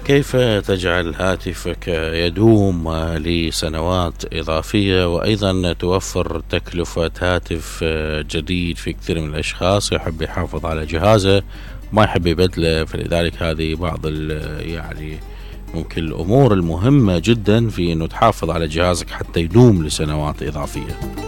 كيف تجعل هاتفك يدوم لسنوات إضافية وأيضا توفر تكلفة هاتف جديد؟ في كثير من الأشخاص يحب يحافظ على جهازه ما يحب يبدله، فلذلك هذه بعض يعني ممكن الأمور المهمة جدا في أنه تحافظ على جهازك حتى يدوم لسنوات إضافية.